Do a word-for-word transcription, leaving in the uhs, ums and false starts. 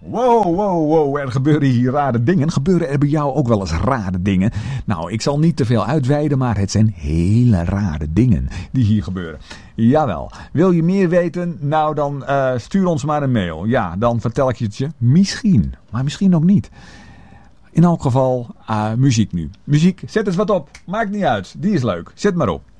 Wow, wow, wow, er gebeuren hier rare dingen. Gebeuren er bij jou ook wel eens rare dingen? Nou, ik zal niet te veel uitweiden, maar het zijn hele rare dingen die hier gebeuren. Jawel. Wil je meer weten? Nou, dan uh, stuur ons maar een mail. Ja, dan vertel ik het je misschien, maar misschien ook niet. In elk geval, uh, muziek nu. Muziek, zet eens wat op. Maakt niet uit. Die is leuk. Zet maar op.